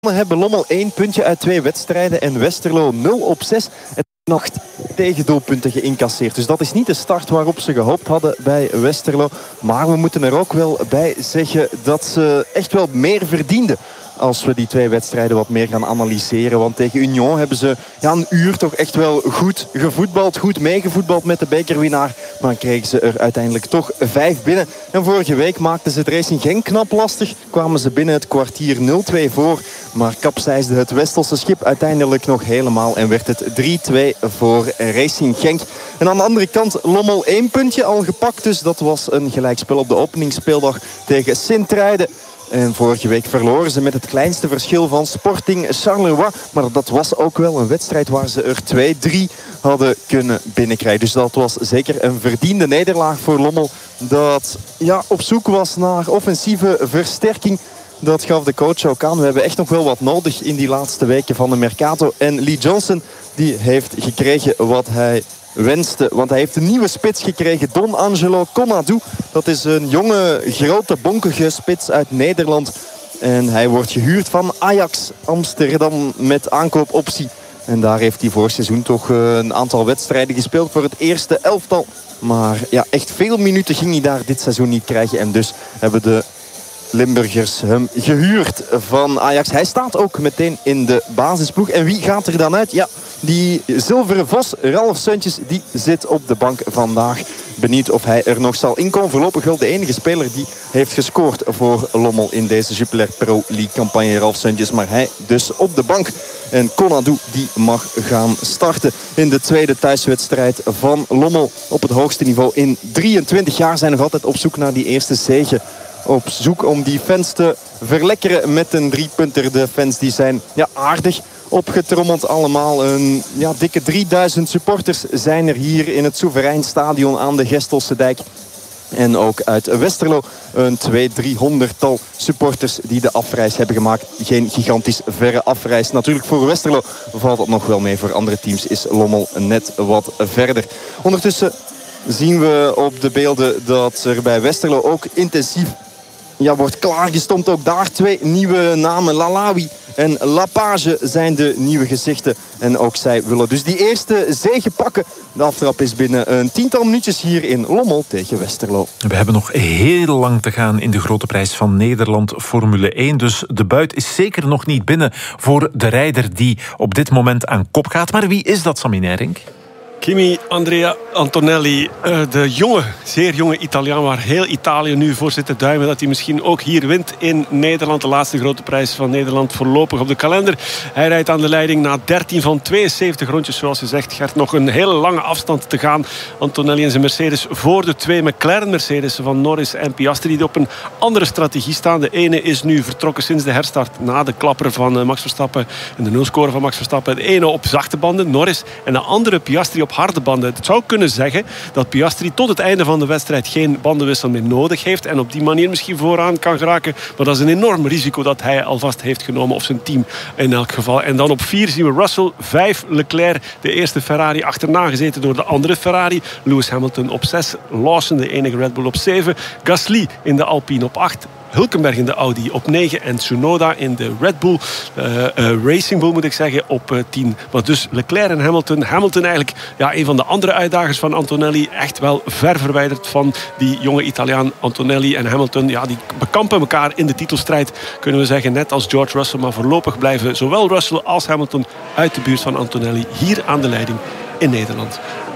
We hebben Lommel 1 puntje uit 2 wedstrijden en Westerlo 0 op 6. En nog tegendoelpunten geïncasseerd. Dus dat is niet de start waarop ze gehoopt hadden bij Westerlo. Maar we moeten er ook wel bij zeggen dat ze echt wel meer verdienden. Als we die 2 wedstrijden wat meer gaan analyseren. Want tegen Union hebben ze een uur toch echt wel goed gevoetbald. Goed meegevoetbald met de bekerwinnaar. Maar dan kregen ze er uiteindelijk toch 5 binnen. En vorige week maakten ze het Racing Genk knap lastig. Kwamen ze binnen het kwartier 0-2 voor. Maar kapseisde het Westelse schip uiteindelijk nog helemaal. En werd het 3-2 voor Racing Genk. En aan de andere kant Lommel 1 puntje al gepakt. Dus dat was een gelijkspel op de openingsspeeldag tegen Sint-Truiden. En vorige week verloren ze met het kleinste verschil van Sporting Charleroi. Maar dat was ook wel een wedstrijd waar ze er 2-3 hadden kunnen binnenkrijgen. Dus dat was zeker een verdiende nederlaag voor Lommel. Dat op zoek was naar offensieve versterking. Dat gaf de coach ook aan. We hebben echt nog wel wat nodig in die laatste weken van de Mercato. En Lee Johnson die heeft gekregen wat hij wenste. Want hij heeft een nieuwe spits gekregen. Don Angelo Conadou. Dat is een jonge, grote, bonkige spits uit Nederland. En hij wordt gehuurd van Ajax Amsterdam met aankoopoptie. En daar heeft hij vorig seizoen toch een aantal wedstrijden gespeeld voor het eerste elftal. Maar echt veel minuten ging hij daar dit seizoen niet krijgen. En dus hebben de Limburgers hem gehuurd van Ajax. Hij staat ook meteen in de basisploeg. En wie gaat er dan uit? Ja, die zilveren vos, Ralf Seuntjes, die zit op de bank vandaag. Benieuwd of hij er nog zal inkomen. Voorlopig wel de enige speler die heeft gescoord voor Lommel in deze Jupiler Pro League campagne. Ralf Seuntjes, maar hij dus op de bank. En Conadou die mag gaan starten in de tweede thuiswedstrijd van Lommel. Op het hoogste niveau in 23 jaar zijn nog altijd op zoek naar die eerste zege. Op zoek om die fans te verlekkeren met een 3-punter. De fans die zijn aardig opgetrommeld allemaal. Een dikke 3000 supporters zijn er hier in het Soeverein Stadion aan de Gestelse Dijk. En ook uit Westerlo een 200-300-tal supporters die de afreis hebben gemaakt. Geen gigantisch verre afreis. Natuurlijk voor Westerlo valt het nog wel mee. Voor andere teams is Lommel net wat verder. Ondertussen zien we op de beelden dat er bij Westerlo ook intensief wordt klaargestoomd. Ook daar 2 nieuwe namen. Lalawi en Lapage zijn de nieuwe gezichten. En ook zij willen dus die eerste zege pakken. De aftrap is binnen een 10-tal minuutjes hier in Lommel tegen Westerlo. We hebben nog heel lang te gaan in de grote prijs van Nederland Formule 1. Dus de buit is zeker nog niet binnen voor de rijder die op dit moment aan kop gaat. Maar wie is dat, Sammy Nijrink? Kimi Andrea Antonelli, de jonge, zeer jonge Italiaan waar heel Italië nu voor zit te duimen dat hij misschien ook hier wint in Nederland. De laatste grote prijs van Nederland voorlopig op de kalender. Hij rijdt aan de leiding na 13 van 72 rondjes. Zoals je zegt, Gert, nog een hele lange afstand te gaan. Antonelli en zijn Mercedes voor de 2 McLaren Mercedes van Norris en Piastri die op een andere strategie staan. De ene is nu vertrokken sinds de herstart na de klapper van Max Verstappen en de nulscore van Max Verstappen. De ene op zachte banden, Norris, en de andere Piastri op harde banden. Het zou kunnen zeggen dat Piastri tot het einde van de wedstrijd geen bandenwissel meer nodig heeft en op die manier misschien vooraan kan geraken. Maar dat is een enorm risico dat hij alvast heeft genomen, of zijn team in elk geval. En dan op 4 zien we Russell, 5 Leclerc, de eerste Ferrari, achterna gezeten door de andere Ferrari. Lewis Hamilton op 6, Lawson, de enige Red Bull, op 7, Gasly in de Alpine op 8, Hulkenberg in de Audi op 9 en Tsunoda in de Red Bull, Racing Bull moet ik zeggen, op 10. Maar dus Leclerc en Hamilton. Hamilton eigenlijk een van de andere uitdagers van Antonelli. Echt wel ver verwijderd van die jonge Italiaan Antonelli en Hamilton. Die bekampen elkaar in de titelstrijd, kunnen we zeggen, net als George Russell. Maar voorlopig blijven zowel Russell als Hamilton uit de buurt van Antonelli hier aan de leiding in Nederland.